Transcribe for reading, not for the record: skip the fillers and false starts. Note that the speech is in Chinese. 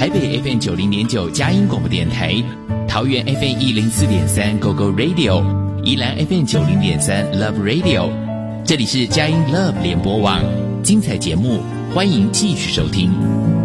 台北 FM 90.9佳音广播电台，桃园 FM 104.3 Go Go Radio， 宜兰 FM 90.3 Love Radio。这里是佳音 Love 联播网，精彩节目，欢迎继续收听。